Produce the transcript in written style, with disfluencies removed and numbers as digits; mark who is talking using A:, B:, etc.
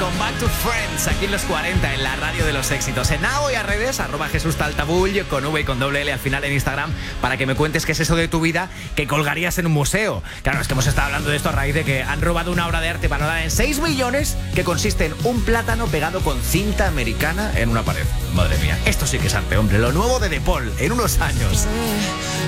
A: con Back to Friends, aquí en los 40, en la radio de los éxitos. En Now y a redes, @JesusTaltabull, con V y con doble L al final en Instagram, para que me cuentes qué es eso de tu vida que colgarías en un museo. Claro, es que hemos estado hablando de esto a raíz de que han robado una obra de arte valorada en 6 millones que consiste en un plátano pegado con cinta americana en una pared. Madre mía, esto sí que es arte, hombre. Lo nuevo de De Paul, en unos años.